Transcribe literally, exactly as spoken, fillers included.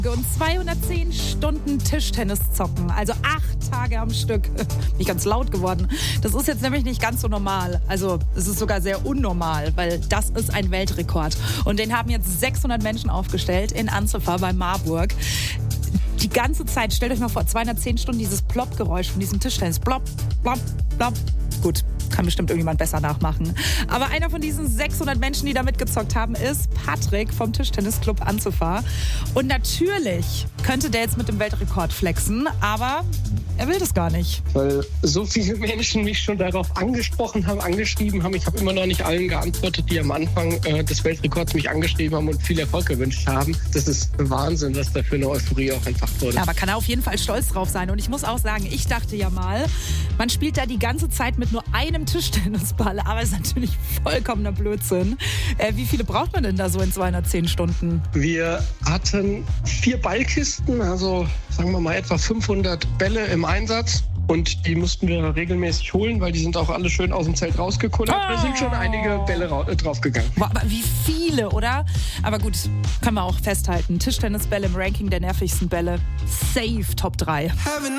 Und zweihundertzehn Stunden Tischtennis zocken, also acht Tage am Stück. Nicht ganz laut geworden. Das ist jetzt nämlich nicht ganz so normal. Also es ist sogar sehr unnormal, weil das ist ein Weltrekord. Und den haben jetzt sechshundert Menschen aufgestellt in Anzefa bei Marburg. Die ganze Zeit, stellt euch mal vor, zweihundertzehn Stunden dieses Plopp-Geräusch von diesem Tischtennis. Plopp, plopp, plopp. Gut, kann bestimmt irgendjemand besser nachmachen. Aber einer von diesen sechshundert Menschen, die da mitgezockt haben, ist Patrick vom Tischtennisclub Anzefa. Und natürlich könnte der jetzt mit dem Weltrekord flexen, aber er will das gar nicht. Weil so viele Menschen mich schon darauf angesprochen haben, angeschrieben haben. Ich habe immer noch nicht allen geantwortet, die am Anfang äh, des Weltrekords mich angeschrieben haben und viel Erfolg gewünscht haben. Das ist Wahnsinn, was da für eine Euphorie auch entfacht wurde. Ja, aber kann er auf jeden Fall stolz drauf sein. Und ich muss auch sagen, ich dachte ja mal, man spielt da die ganze Zeit mit nur einem Tischtennisball. Aber ist natürlich vollkommener Blödsinn. Äh, wie viele braucht man denn da so in zweihundertzehn Stunden? Wir hatten vier Ballkisten, also sagen wir mal etwa fünfhundert Bälle im Einsatz. Und die mussten wir regelmäßig holen, weil die sind auch alle schön aus dem Zelt rausgekullert. Oh. Da sind schon einige Bälle ra- äh, draufgegangen. Boah, aber wie viele, oder? Aber gut, können wir auch festhalten. Tischtennisbälle im Ranking der nervigsten Bälle. Safe Top drei.